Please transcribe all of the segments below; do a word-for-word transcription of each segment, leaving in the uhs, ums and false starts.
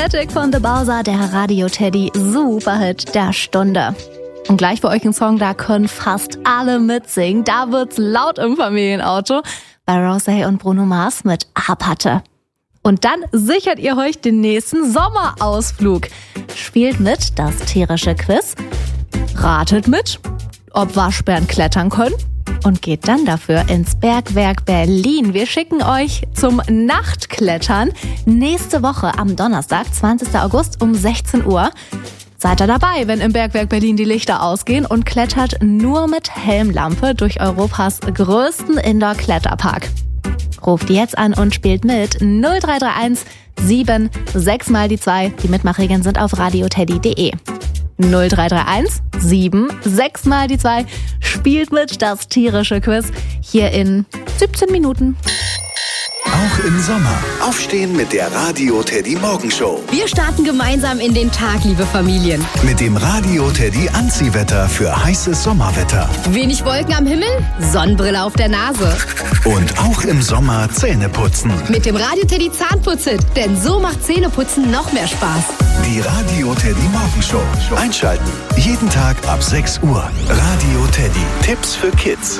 Static von The Bowser, der Radio Teddy Superhit der Stunde. Und gleich für euch ein Song, da können fast alle mitsingen. Da wird's laut im Familienauto bei Rosé und Bruno Mars mit Abhatte. Und dann sichert ihr euch den nächsten Sommerausflug. Spielt mit das tierische Quiz, ratet mit, ob Waschbären klettern können und geht dann dafür ins Bergwerk Berlin. Wir schicken euch zum Nachtklettern nächste Woche am Donnerstag, zwanzigsten August um sechzehn Uhr. Seid ihr dabei, wenn im Bergwerk Berlin die Lichter ausgehen und klettert nur mit Helmlampe durch Europas größten Indoor-Kletterpark. Ruft jetzt an und spielt mit null drei drei eins sieben sechs mal die zwei. Die Mitmachregeln sind auf radioteddy punkt de. null drei drei eins sieben sechs mal die zwei. Spielt mit das tierische Quiz hier in siebzehn Minuten. Auch im Sommer. Aufstehen mit der Radio Teddy Morgenshow. Wir starten gemeinsam in den Tag, liebe Familien. Mit dem Radio Teddy Anziehwetter für heißes Sommerwetter. Wenig Wolken am Himmel, Sonnenbrille auf der Nase. Und auch im Sommer Zähne putzen. Mit dem Radio Teddy Zahnputzit, denn so macht Zähneputzen noch mehr Spaß. Die Radio Teddy Morgenshow. Einschalten. Jeden Tag ab sechs Uhr. Radio Teddy. Tipps für Kids.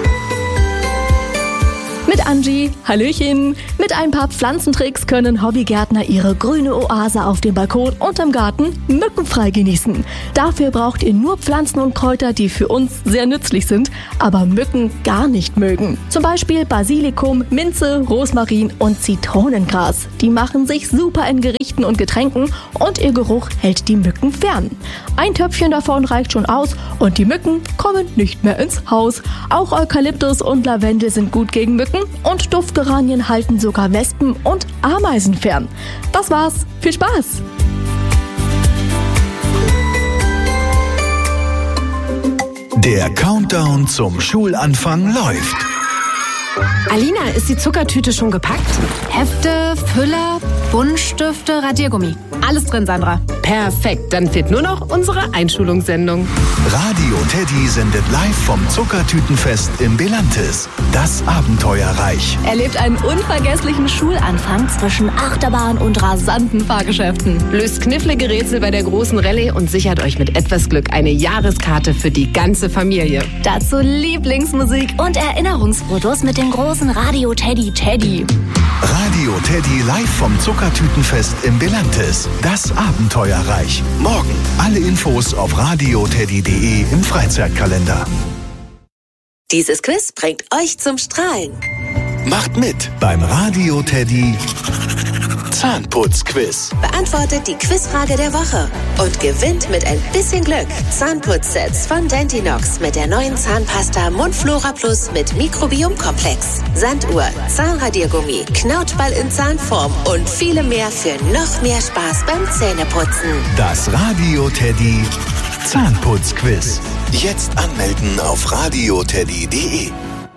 Mit Angie, Hallöchen. Mit ein paar Pflanzentricks können Hobbygärtner ihre grüne Oase auf dem Balkon und im Garten mückenfrei genießen. Dafür braucht ihr nur Pflanzen und Kräuter, die für uns sehr nützlich sind, aber Mücken gar nicht mögen. Zum Beispiel Basilikum, Minze, Rosmarin und Zitronengras. Die machen sich super in Gerichten und Getränken und ihr Geruch hält die Mücken fern. Ein Töpfchen davon reicht schon aus und die Mücken kommen nicht mehr ins Haus. Auch Eukalyptus und Lavendel sind gut gegen Mücken. Und Duftgeranien halten sogar Wespen und Ameisen fern. Das war's. Viel Spaß! Der Countdown zum Schulanfang läuft. Alina, ist die Zuckertüte schon gepackt? Hefte, Füller, Buntstifte, Radiergummi. Alles drin, Sandra. Perfekt, dann fehlt nur noch unsere Einschulungssendung. Radio Teddy sendet live vom Zuckertütenfest in Belantes. Das Abenteuerreich. Erlebt einen unvergesslichen Schulanfang zwischen Achterbahn und rasanten Fahrgeschäften. Löst knifflige Rätsel bei der großen Rallye und sichert euch mit etwas Glück eine Jahreskarte für die ganze Familie. Dazu Lieblingsmusik und Erinnerungsfotos mit dem großen Radio Teddy Teddy. Radio Teddy live vom Zuckertütenfest in Belantes. Das Abenteuerreich. Morgen alle Infos auf radioteddy punkt de im Freizeitkalender. Dieses Quiz bringt euch zum Strahlen. Macht mit beim Radio Teddy Zahnputzquiz. Beantwortet die Quizfrage der Woche und gewinnt mit ein bisschen Glück Zahnputzsets von Dentinox mit der neuen Zahnpasta Mundflora Plus mit Mikrobiomkomplex, Sanduhr, Zahnradiergummi, Knautschball in Zahnform und viele mehr für noch mehr Spaß beim Zähneputzen. Das Radio Teddy Zahnputzquiz. Jetzt anmelden auf radioteddy punkt de.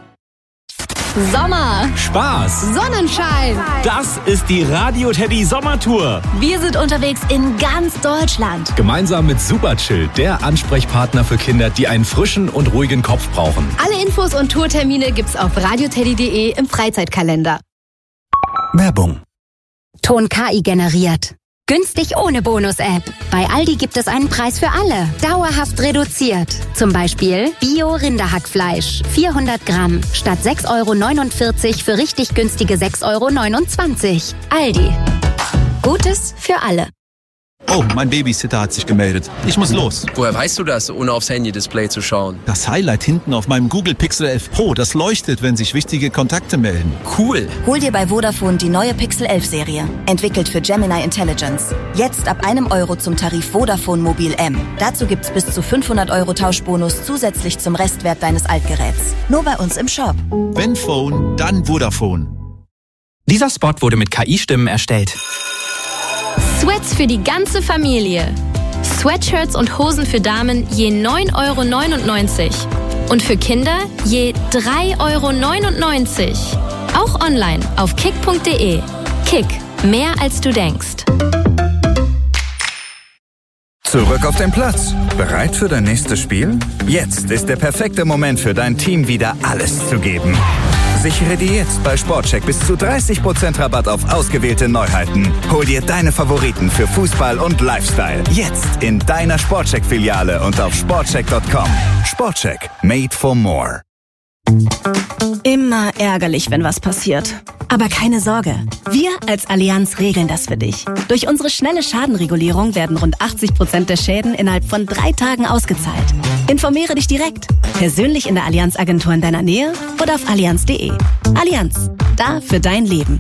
Sommer, Spaß, Sonnenschein. das ist die Radio Teddy Sommertour. Wir sind unterwegs in ganz Deutschland. Gemeinsam mit Superchill, der Ansprechpartner für Kinder, die einen frischen und ruhigen Kopf brauchen. Alle Infos und Tourtermine gibt's auf radioteddy punkt de im Freizeitkalender. Werbung. Ton K I generiert. Günstig ohne Bonus-App. Bei Aldi gibt es einen Preis für alle. Dauerhaft reduziert. Zum Beispiel Bio-Rinderhackfleisch. vierhundert Gramm. Statt sechs Euro neunundvierzig für richtig günstige sechs Euro neunundzwanzig. Aldi. Gutes für alle. Oh, mein Babysitter hat sich gemeldet. Ich muss los. Woher weißt du das, ohne aufs Handy-Display zu schauen? Das Highlight hinten auf meinem Google Pixel elf Pro, das leuchtet, wenn sich wichtige Kontakte melden. Cool. Hol dir bei Vodafone die neue Pixel elf Serie. Entwickelt für Gemini Intelligence. Jetzt ab einem Euro zum Tarif Vodafone Mobil M. Dazu gibt's bis zu fünfhundert Euro Tauschbonus zusätzlich zum Restwert deines Altgeräts. Nur bei uns im Shop. Wenn Phone, dann Vodafone. Dieser Spot wurde mit K I-Stimmen erstellt. Sweats für die ganze Familie. Sweatshirts und Hosen für Damen je neun Euro neunundneunzig. Und für Kinder je drei Euro neunundneunzig. Auch online auf kick punkt de. Kick, mehr als du denkst. Zurück auf den Platz. Bereit für dein nächstes Spiel? Jetzt ist der perfekte Moment für dein Team, wieder alles zu geben. Sichere dir jetzt bei Sportcheck bis zu dreißig Prozent Rabatt auf ausgewählte Neuheiten. Hol dir deine Favoriten für Fußball und Lifestyle. Jetzt in deiner Sportcheck-Filiale und auf sportcheck Punkt com. Sportcheck. Made for more. Immer ärgerlich, wenn was passiert. Aber keine Sorge. Wir als Allianz regeln das für dich. Durch unsere schnelle Schadenregulierung werden rund achtzig Prozent der Schäden innerhalb von drei Tagen ausgezahlt. Informiere dich direkt. Persönlich in der Allianz-Agentur in deiner Nähe oder auf allianz punkt de. Allianz. Da für dein Leben.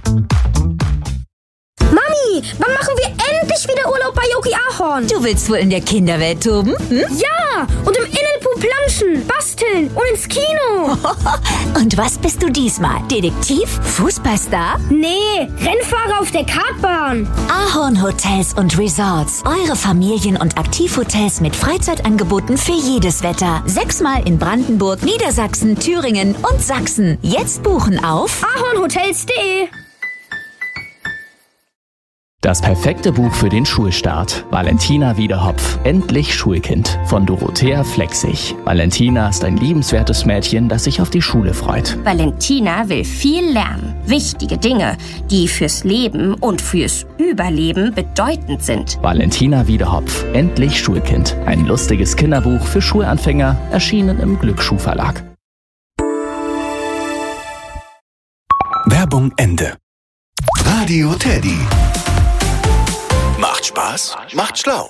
Mami, wann machen wir endlich wieder Urlaub bei Yogi Ahorn? Du willst wohl in der Kinderwelt toben? Hm? Ja, und im Innenpool planschen, basteln und ins Kino. Und was bist du diesmal? Detektiv? Fußballstar? Nee, Rennfahrer auf der Kartbahn. Ahorn Hotels und Resorts. Eure Familien- und Aktivhotels mit Freizeitangeboten für jedes Wetter. Sechsmal in Brandenburg, Niedersachsen, Thüringen und Sachsen. Jetzt buchen auf ahornhotels punkt de. Das perfekte Buch für den Schulstart. Valentina Wiedehopf. Endlich Schulkind. Von Dorothea Flexig. Valentina ist ein liebenswertes Mädchen, das sich auf die Schule freut. Valentina will viel lernen. Wichtige Dinge, die fürs Leben und fürs Überleben bedeutend sind. Valentina Wiedehopf. Endlich Schulkind. Ein lustiges Kinderbuch für Schulanfänger. Erschienen im Glücksschuh Verlag. Werbung Ende. Radio Teddy. Macht Spaß, macht schlau.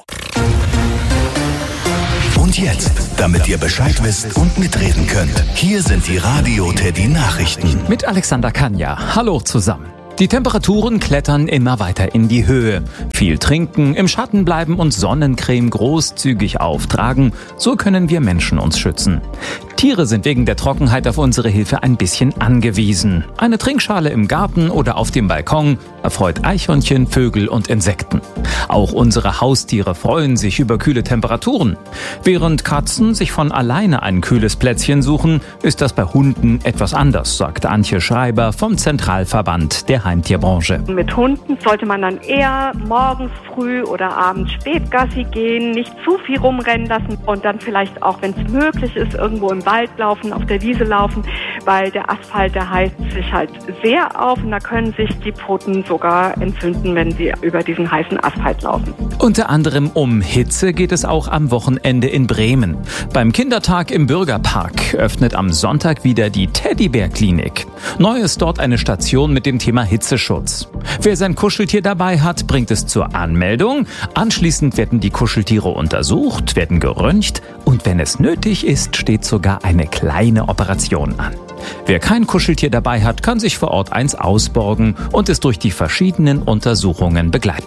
Und jetzt, damit ihr Bescheid wisst und mitreden könnt, hier sind die Radio Teddy Nachrichten. Mit Alexander Kanja. Hallo zusammen. Die Temperaturen klettern immer weiter in die Höhe. Viel trinken, im Schatten bleiben und Sonnencreme großzügig auftragen. So können wir Menschen uns schützen. Tiere sind wegen der Trockenheit auf unsere Hilfe ein bisschen angewiesen. Eine Trinkschale im Garten oder auf dem Balkon erfreut Eichhörnchen, Vögel und Insekten. Auch unsere Haustiere freuen sich über kühle Temperaturen. Während Katzen sich von alleine ein kühles Plätzchen suchen, ist das bei Hunden etwas anders, sagt Antje Schreiber vom Zentralverband der Heimtierbranche. Mit Hunden sollte man dann eher morgens früh oder abends spät Gassi gehen, nicht zu viel rumrennen lassen und dann vielleicht auch, wenn es möglich ist, irgendwo im Wald laufen, auf der Wiese laufen, weil der Asphalt, der heizt sich halt sehr auf und da können sich die Pfoten sogar entzünden, wenn sie über diesen heißen Asphalt laufen. Unter anderem um Hitze geht es auch am Wochenende in Bremen. Beim Kindertag im Bürgerpark öffnet am Sonntag wieder die Teddybär-Klinik. Neu ist dort eine Station mit dem Thema Hitzeschutz. Wer sein Kuscheltier dabei hat, bringt es zur Anmeldung. Anschließend werden die Kuscheltiere untersucht, werden geröntgt und wenn es nötig ist, steht sogar eine kleine Operation an. Wer kein Kuscheltier dabei hat, kann sich vor Ort eins ausborgen und es durch die verschiedenen Untersuchungen begleiten.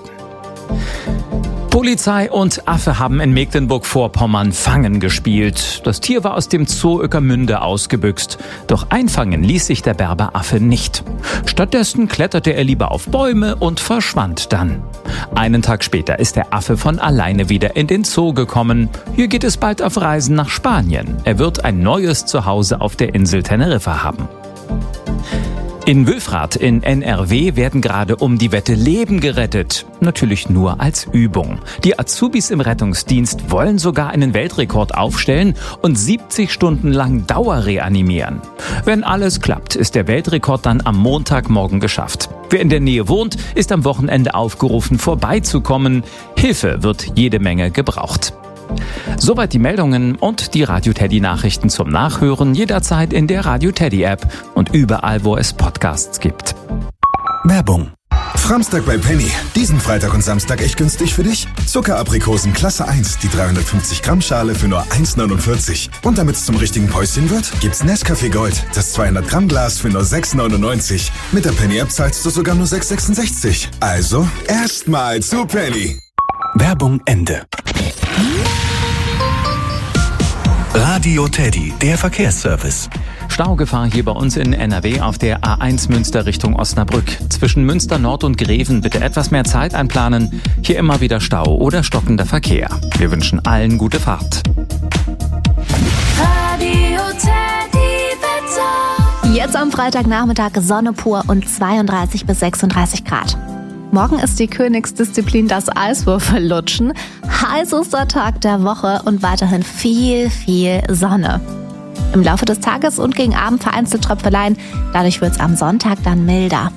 Polizei und Affe haben in Mecklenburg-Vorpommern Fangen gespielt. Das Tier war aus dem Zoo Ueckermünde ausgebüxt. Doch einfangen ließ sich der Berberaffe nicht. Stattdessen kletterte er lieber auf Bäume und verschwand dann. Einen Tag später ist der Affe von alleine wieder in den Zoo gekommen. Hier geht es bald auf Reisen nach Spanien. Er wird ein neues Zuhause auf der Insel Teneriffa haben. In Wülfrath in N R W werden gerade um die Wette Leben gerettet. Natürlich nur als Übung. Die Azubis im Rettungsdienst wollen sogar einen Weltrekord aufstellen und siebzig Stunden lang Dauerreanimieren. Wenn alles klappt, ist der Weltrekord dann am Montagmorgen geschafft. Wer in der Nähe wohnt, ist am Wochenende aufgerufen, vorbeizukommen. Hilfe wird jede Menge gebraucht. Soweit die Meldungen und die Radio Teddy Nachrichten zum Nachhören jederzeit in der Radio Teddy App und überall, wo es Podcasts gibt. Werbung. Framstag bei Penny. Diesen Freitag und Samstag echt günstig für dich. Zuckeraprikosen Klasse eins, die dreihundertfünfzig Gramm Schale für nur eins neunundvierzig. Und damit es zum richtigen Päuschen wird, gibt's Nescafé Gold, das zweihundert Gramm Glas für nur sechs neunundneunzig. Mit der Penny App zahlst du sogar nur sechs sechsundsechzig. Also erstmal zu Penny. Werbung Ende. Radio Teddy, der Verkehrsservice. Staugefahr hier bei uns in N R W auf der A eins Münster Richtung Osnabrück. Zwischen Münster Nord und Greven bitte etwas mehr Zeit einplanen. Hier immer wieder Stau oder stockender Verkehr. Wir wünschen allen gute Fahrt. Radio Teddy Wetter. Jetzt am Freitagnachmittag Sonne pur und zweiunddreißig bis sechsunddreißig Grad. Morgen ist die Königsdisziplin das Eiswürfellutschen. Heißester Tag der Woche und weiterhin viel, viel Sonne. Im Laufe des Tages und gegen Abend vereinzelt Tröpfeleien. Dadurch wird es am Sonntag dann milder.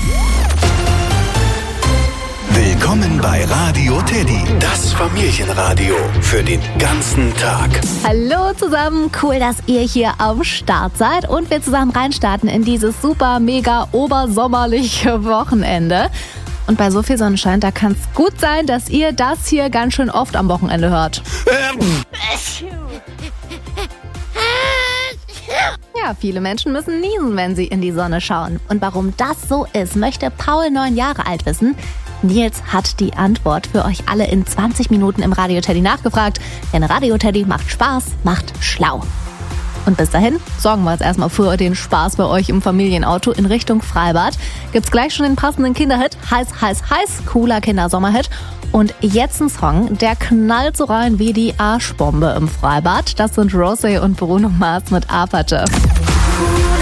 Willkommen bei Radio Teddy, das Familienradio für den ganzen Tag. Hallo zusammen, cool, dass ihr hier am Start seid und wir zusammen reinstarten in dieses super, mega, obersommerliche Wochenende. Und bei so viel Sonnenschein, da kann es gut sein, dass ihr das hier ganz schön oft am Wochenende hört. Ja, viele Menschen müssen niesen, wenn sie in die Sonne schauen. Und warum das so ist, möchte Paul neun Jahre alt wissen. Nils hat die Antwort für euch alle in zwanzig Minuten im Radio Teddy nachgefragt. Denn Radio Teddy macht Spaß, macht schlau. Und bis dahin sorgen wir jetzt erstmal für den Spaß bei euch im Familienauto in Richtung Freibad. Gibt's gleich schon den passenden Kinderhit. Heiß, heiß, heiß. Cooler Kindersommerhit. Und jetzt ein Song, der knallt so rein wie die Arschbombe im Freibad. Das sind Rosé und Bruno Mars mit Aperte.